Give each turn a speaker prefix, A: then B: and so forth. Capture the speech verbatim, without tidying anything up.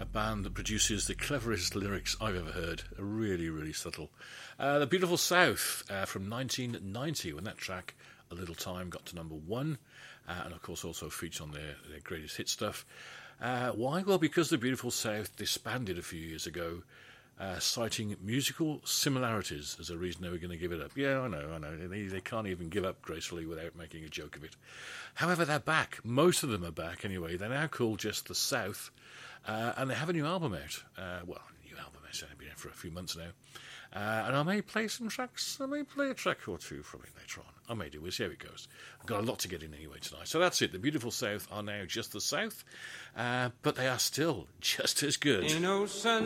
A: a band that produces the cleverest lyrics I've ever heard. Really, really subtle. Uh, the Beautiful South uh, from nineteen ninety, when that track, A Little Time, got to number one, uh, and of course also featured on their, their greatest hit stuff. Uh, why? Well, because the Beautiful South disbanded a few years ago, uh, citing musical similarities as a reason they were going to give it up. Yeah, I know, I know. They, they can't even give up gracefully without making a joke of it. However, they're back. Most of them are back anyway. They're now called just The South, uh, and they have a new album out. Uh, well, a new album out. It's been out for a few months now. Uh, and I may play some tracks. I may play a track or two from it later on. I may do. We'll see how it goes. I've got a lot to get in anyway tonight. So that's it. The Beautiful South are now just The South, uh, but they are still just as good.
B: Ain't no sun